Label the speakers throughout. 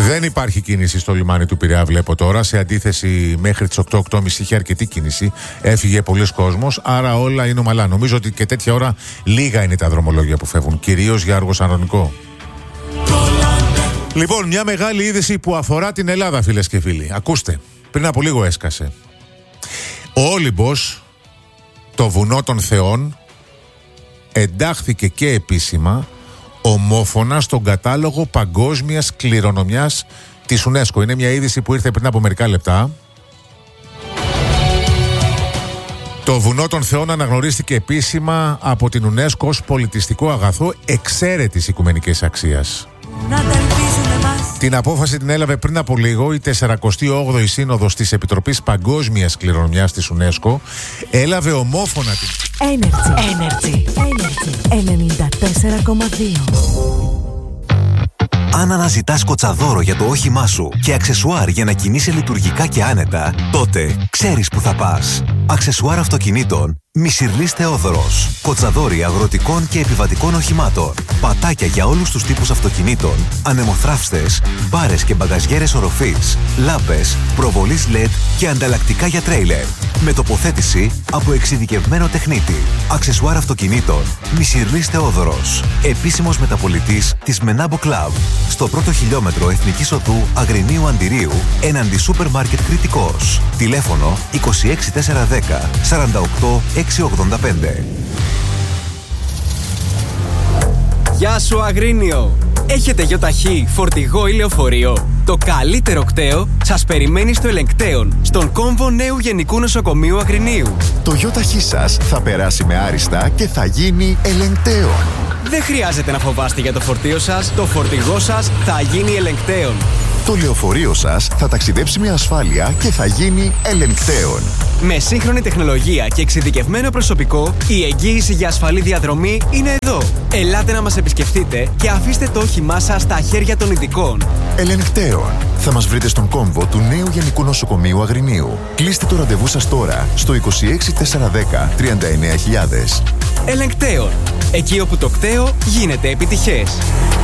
Speaker 1: Δεν υπάρχει κίνηση στο λιμάνι του Πειραιά, βλέπω τώρα. Σε αντίθεση, μέχρι τις 8-8.30 είχε αρκετή κίνηση. Έφυγε πολλοί κόσμος, άρα όλα είναι ομαλά. Νομίζω ότι και τέτοια ώρα λίγα είναι τα δρομολόγια που φεύγουν, κυρίως για Αργοσανονικό. Λοιπόν, μια μεγάλη είδηση που αφορά την Ελλάδα, φίλες και φίλοι. Ακούστε, πριν από λίγο έσκασε. Ο Όλυμπος, το βουνό των θεών, εντάχθηκε και επίσημα ομόφωνα στον κατάλογο παγκόσμιας κληρονομιάς της UNESCO. Είναι μια είδηση που ήρθε πριν από μερικά λεπτά. Το βουνό των θεών αναγνωρίστηκε επίσημα από την UNESCO ως πολιτιστικό αγαθό εξαίρετης οικουμενικής αξίας. Την απόφαση την έλαβε πριν από λίγο η 48η Σύνοδος της Επιτροπής Παγκόσμιας Κληρονομιάς της UNESCO. Έλαβε ομόφωνα την
Speaker 2: Energy 94,2.
Speaker 3: Αν αναζητάς κοτσαδόρο για το όχημά σου και αξεσουάρ για να κινείσαι λειτουργικά και άνετα, τότε ξέρεις που θα πας. Αξεσουάρ αυτοκινήτων Μισυρλής Θεόδωρος. Κοτσαδόροι αγροτικών και επιβατικών οχημάτων. Πατάκια για όλους τους τύπους αυτοκινήτων. Ανεμοθράφστες, μπάρες και μπαγκαζιέρες οροφής. Λάμπες, προβολής LED και ανταλλακτικά για τρέιλερ. Με τοποθέτηση από εξειδικευμένο τεχνίτη. Αξεσουάρ αυτοκινήτων Μισυρλής Θεόδωρος. Επίσημος μεταπολιτής της Menabo Club. Στο πρώτο χιλιόμετρο Εθνικής Οδού Αγρινίου Αντιρίου, έναντι σούπερ μάρκετ Κρητικός. Τηλέφωνο 26410 48 685.
Speaker 4: Γεια σου Αγρίνιο! Έχετε γιοταχή, φορτηγό ή λεωφορείο? Το καλύτερο κταίο σας περιμένει στο Ελεγκτέον, στον κόμβο νέου Γενικού Νοσοκομείου Αγρινίου.
Speaker 5: Το γιοταχή σας θα περάσει με άριστα και θα γίνει Ελεγκτέον.
Speaker 4: Δεν χρειάζεται να φοβάστε για το φορτίο σας, το φορτηγό σας θα γίνει Ελεγκτέον.
Speaker 5: Το λεωφορείο σας θα ταξιδέψει με ασφάλεια και θα γίνει Ελεγκτέον.
Speaker 4: Με σύγχρονη τεχνολογία και εξειδικευμένο προσωπικό, η εγγύηση για ασφαλή διαδρομή είναι εδώ. Ελάτε να μας επισκεφτείτε και αφήστε το όχημά σας στα χέρια των ειδικών.
Speaker 5: Ελεγκτέον. Θα μας βρείτε στον κόμβο του νέου Γενικού Νοσοκομείου Αγρινίου. Κλείστε το ραντεβού σας τώρα στο 26410 39000.
Speaker 4: Ελεγκτέον. Εκεί όπου το κταίο γίνεται επιτυχές.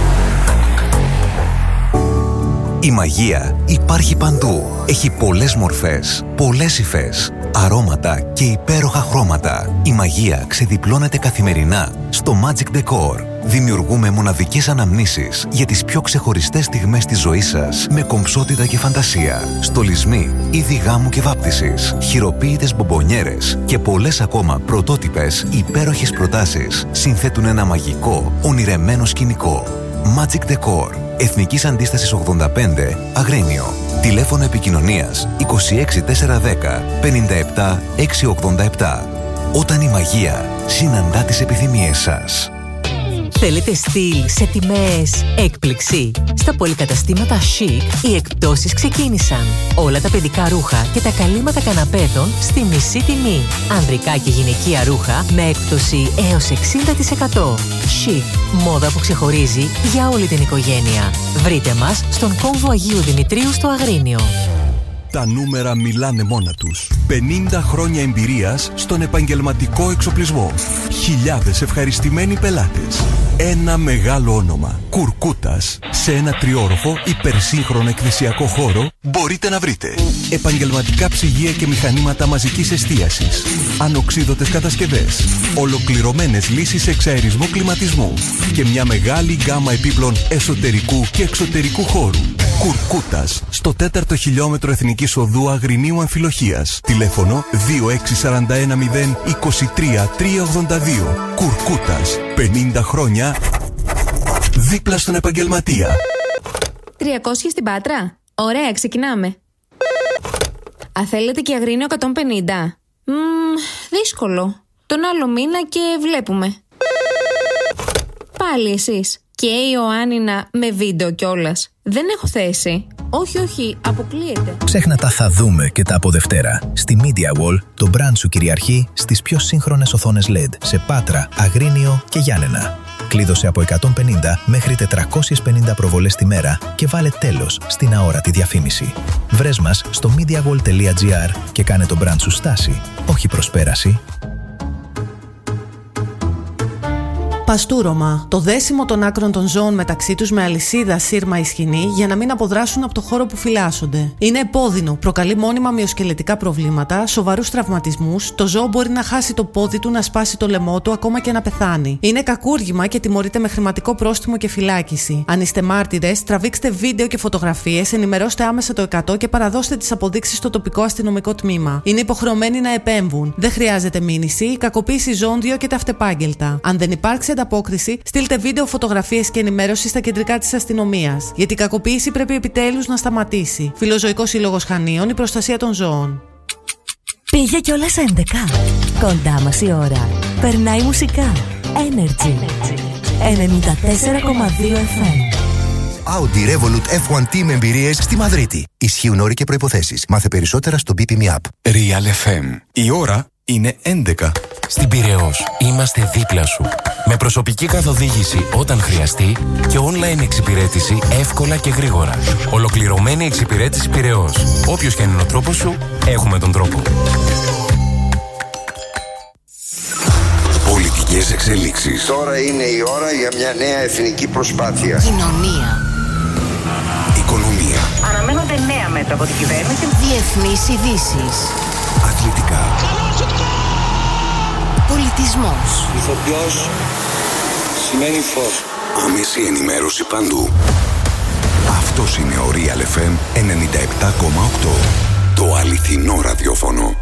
Speaker 3: Η μαγεία υπάρχει παντού. Έχει πολλές μορφές, πολλές υφές, αρώματα και υπέροχα χρώματα. Η μαγεία ξεδιπλώνεται καθημερινά στο Magic Decor. Δημιουργούμε μοναδικές αναμνήσεις για τις πιο ξεχωριστές στιγμές της ζωής σας με κομψότητα και φαντασία. Στολισμοί, είδη γάμου και βάπτισης, χειροποίητες μπομπονιέρες και πολλές ακόμα πρωτότυπες υπέροχες προτάσεις συνθέτουν ένα μαγικό, ονειρεμένο σκηνικό. Magic Decor. Εθνικής Αντίστασης 85, Αγρίνιο. Τηλέφωνο επικοινωνίας 26410 57 687. Όταν η μαγεία συναντά τις επιθυμίες σας.
Speaker 2: Θέλετε στυλ σε τιμές έκπληξη? Στα πολυκαταστήματα Chic οι εκπτώσεις ξεκίνησαν. Όλα τα παιδικά ρούχα και τα καλύματα καναπέδων στη μισή τιμή. Ανδρικά και γυναικεία ρούχα με έκπτωση έως 60%. Chic, μόδα που ξεχωρίζει για όλη την οικογένεια. Βρείτε μας στον κόμβο Αγίου Δημητρίου στο Αγρίνιο.
Speaker 6: Τα νούμερα μιλάνε μόνα τους. 50 χρόνια εμπειρίας στον επαγγελματικό εξοπλισμό. Χιλιάδες ευχαριστημένοι πελάτες. Ένα μεγάλο όνομα. Κουρκούτας. Σε ένα τριόροφο υπερσύγχρονο εκκλησιακό χώρο μπορείτε να βρείτε επαγγελματικά ψυγεία και μηχανήματα μαζικής εστίασης, ανοξίδωτες κατασκευές, ολοκληρωμένες λύσεις εξαερισμού κλιματισμού και μια μεγάλη γκάμα επίπλων εσωτερικού και εξωτερικού χώρου. Κουρκούτας, στο 4ο χιλιόμετρο Εθνικής Οδού Αγρινίου Αμφιλοχίας. Τηλέφωνο 2641 0 23 382. Κουρκούτας, 50 χρόνια δίπλα στον επαγγελματία.
Speaker 7: 300 στην Πάτρα. Ωραία, ξεκινάμε. Θέλετε και Αγρίνιο 150. Δύσκολο. Τον άλλο μήνα και βλέπουμε. Πάλι εσείς. Και η Ιωάννινα με βίντεο κιόλας. Δεν έχω θέση. Όχι, αποκλείεται.
Speaker 8: Ξέχνα τα θα δούμε και τα από Δευτέρα. Στη Media Wall, το brand σου κυριαρχεί στις πιο σύγχρονες οθόνες LED σε Πάτρα, Αγρίνιο και Γιάννενα. Κλείδωσε από 150 μέχρι 450 προβολές τη μέρα και βάλε τέλος στην αόρατη διαφήμιση. Βρες μας στο MediaWall.gr και κάνε το brand σου στάση, όχι προσπέραση.
Speaker 9: Παστούρωμα. Το δέσιμο των άκρων των ζώων μεταξύ τους με αλυσίδα, σύρμα ή σκοινή για να μην αποδράσουν από το χώρο που φυλάσσονται. Είναι επώδυνο, προκαλεί μόνιμα μυοσκελετικά προβλήματα, σοβαρούς τραυματισμούς, το ζώο μπορεί να χάσει το πόδι του, να σπάσει το λαιμό του, ακόμα και να πεθάνει. Είναι κακούργημα και τιμωρείται με χρηματικό πρόστιμο και φυλάκιση. Αν είστε μάρτυρες, τραβήξτε βίντεο και φωτογραφίες, ενημερώστε άμεσα το 100 και παραδώστε τις αποδείξεις στο τοπικό αστυνομικό τμήμα. Είναι υποχρεωμένοι να επέμβουν. Δεν χρειάζεται μήνυση, η κακοποίηση ζώων διώκεται αυτεπάγγελτα. Αν δεν υπάρξει ανταπόκριση, στείλτε βίντεο, φωτογραφίες και ενημέρωση στα κεντρικά της αστυνομίας. Γιατί η κακοποίηση πρέπει επιτέλους να σταματήσει. Φιλοζωικός Σύλλογος Χανίων, η προστασία των ζώων.
Speaker 10: Πήγε κιόλας 11. Κοντά μας η ώρα. Περνάει μουσικά. Energy. 94,2 FM.
Speaker 11: Audi Revolut F1T με εμπειρίες στη Μαδρίτη. Ισχύουν όροι και προϋποθέσεις. Μάθε περισσότερα στο BPM App.
Speaker 12: Real FM. Η ώρα είναι 11.
Speaker 13: Στην Πειραιώς είμαστε δίπλα σου. Με προσωπική καθοδήγηση όταν χρειαστεί και online εξυπηρέτηση εύκολα και γρήγορα. Ολοκληρωμένη εξυπηρέτηση Πειραιώς. Όποιος και είναι ο τρόπος σου, έχουμε τον τρόπο.
Speaker 12: Πολιτικές εξελίξεις.
Speaker 14: Τώρα είναι η ώρα για μια νέα εθνική προσπάθεια.
Speaker 10: Κοινωνία.
Speaker 12: Οικονομία.
Speaker 15: Αναμένονται νέα μέτρα από την κυβέρνηση.
Speaker 10: Διεθνείς ειδήσεις.
Speaker 12: Αθλητικά.
Speaker 10: Πολιτισμός.
Speaker 14: Ηθοποιός σημαίνει φως.
Speaker 12: Άμεση ενημέρωση παντού. Αυτός είναι ο Real FM 97,8. Το αληθινό ραδιόφωνο.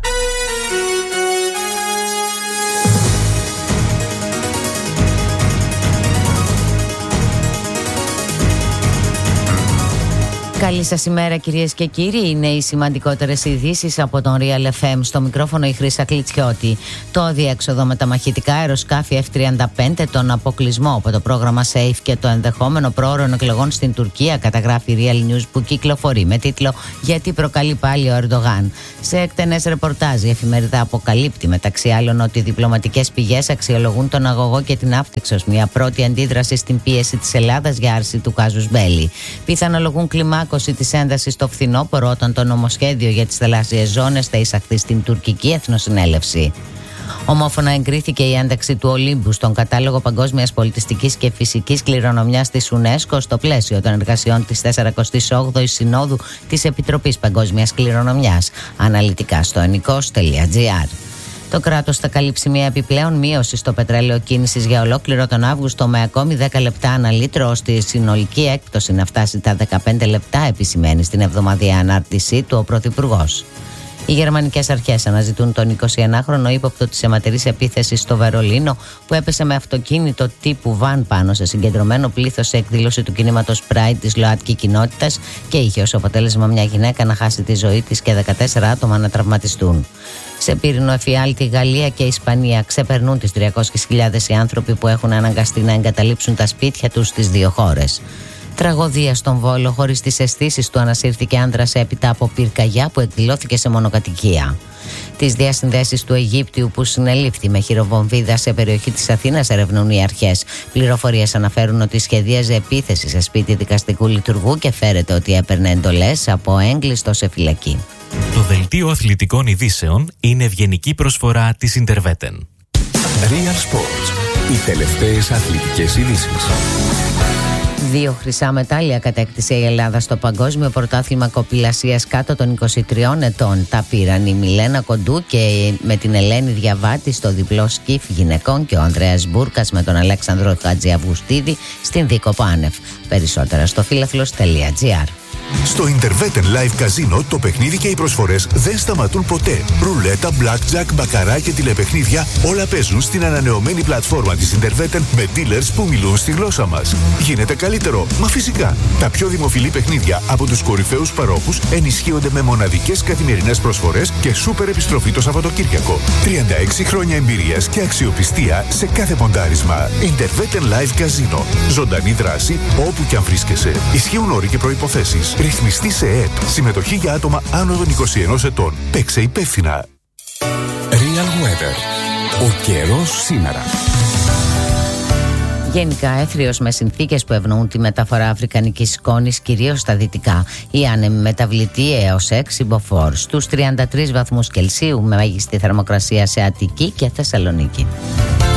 Speaker 16: Καλή σας ημέρα κυρίες και κύριοι. Είναι οι σημαντικότερες ειδήσεις από τον Real FM. Στο μικρόφωνο η Χρύσα Κλιτσιώτη. Το αδιέξοδο με τα μαχητικά αεροσκάφη F-35, τον αποκλεισμό από το πρόγραμμα SAFE και το ενδεχόμενο πρόωρων εκλογών στην Τουρκία, καταγράφει Real News που κυκλοφορεί με τίτλο «Γιατί προκαλεί πάλι ο Ερντογάν». Σε εκτενές ρεπορτάζ, η εφημερίδα αποκαλύπτει μεταξύ άλλων ότι οι διπλωματικές πηγές αξιολογούν τον αγωγό και την άφτιξη ως μια πρώτη αντίδραση στην πίεση της Ελλάδας για άρση του κάζους μπέλι. Πιθανολογούν κλιμάκωση της έντασης στο φθινόπωρο όταν το νομοσχέδιο για τις θαλάσσιες ζώνες θα εισαχθεί στην τουρκική εθνοσυνέλευση. Ομόφωνα εγκρίθηκε η ένταξη του Ολύμπου στον κατάλογο παγκόσμιας πολιτιστικής και φυσικής κληρονομιάς της UNESCO στο πλαίσιο των εργασιών της 48ης Συνόδου της Επιτροπής Παγκόσμιας Κληρονομιάς. Αναλυτικά στο enikos.gr. Το κράτος θα καλύψει μια επιπλέον μείωση στο πετρέλαιο κίνησης για ολόκληρο τον Αύγουστο με ακόμη 10 λεπτά ανά λίτρο, ώστε η συνολική έκπτωση να φτάσει τα 15 λεπτά, επισημαίνει στην εβδομαδιαία ανάρτησή του ο Πρωθυπουργός. Οι γερμανικές αρχές αναζητούν τον 21χρονο ύποπτο της αιματερής επίθεσης στο Βερολίνο, που έπεσε με αυτοκίνητο τύπου βαν πάνω σε συγκεντρωμένο πλήθος σε εκδήλωση του κινήματος Pride της ΛΟΑΤΚΙ κοινότητας και είχε ως αποτέλεσμα μια γυναίκα να χάσει τη ζωή της και 14 άτομα να τραυματιστούν. Σε πύρινο εφιάλτη, Γαλλία και Ισπανία ξεπερνούν τις 300.000 οι άνθρωποι που έχουν αναγκαστεί να εγκαταλείψουν τα σπίτια τους στις δύο χώρες. Τραγωδία στον Βόλο, χωρίς τις αισθήσεις του ανασύρθηκε άντρας έπειτα από πυρκαγιά που εκδηλώθηκε σε μονοκατοικία. Τις διασυνδέσεις του Αιγύπτιου που συνελήφθη με χειροβομβίδα σε περιοχή της Αθήνας ερευνούν οι αρχές. Πληροφορίες αναφέρουν ότι σχεδίαζε επίθεση σε σπίτι δικαστικού λειτουργού και φέρεται ότι έπαιρνε εντολές από έγκλειστο σε φυλακή.
Speaker 17: Το δελτίο αθλητικών ειδήσεων είναι ευγενική προσφορά της Interveten.
Speaker 12: Real Sports. Οι τελευταίες αθλητικές ειδήσεις.
Speaker 16: 2 χρυσά μετάλλια κατέκτησε η Ελλάδα στο Παγκόσμιο Πρωτάθλημα Κοπηλασίας κάτω των 23 ετών. Τα πήραν η Μιλένα Κοντού και με την Ελένη Διαβάτη στο διπλό σκιφ γυναικών και ο Ανδρέας Μπούρκας με τον Αλέξανδρο Χατζιαυγουστίδη στην Δίκοπο Άνευ. Περισσότερα στο φίλαθλος.gr.
Speaker 18: Στο Interveten Live Casino το παιχνίδι και οι προσφορές δεν σταματούν ποτέ. Ρουλέτα, blackjack, μπακαρά και τηλεπαιχνίδια όλα παίζουν στην ανανεωμένη πλατφόρμα της Interveten με dealers που μιλούν στη γλώσσα μας. Γίνεται καλύτερο, μα φυσικά. Τα πιο δημοφιλή παιχνίδια από τους κορυφαίους παρόχους ενισχύονται με μοναδικές καθημερινές προσφορές και σούπερ επιστροφή το Σαββατοκύριακο. 36 χρόνια εμπειρίας και αξιοπιστία σε κάθε ποντάρισμα. Interveten Live Casino. Ζωντανή δράση όπου και αν βρίσκεσαι. Ισχύουν όροι και προϋποθέσεις. Ρυθμιστή σε ΕΕΠ. Συμμετοχή για άτομα άνω των 21 ετών. Παίξε υπεύθυνα.
Speaker 12: Real Weather. Ο καιρός σήμερα.
Speaker 16: Γενικά έθριος με συνθήκες που ευνοούν τη μεταφορά αφρικανικής σκόνης κυρίως στα δυτικά. Η άνεμη μεταβλητή έως 6 μποφόρ στους 33 βαθμούς Κελσίου με μέγιστη θερμοκρασία σε Αττική και Θεσσαλονίκη.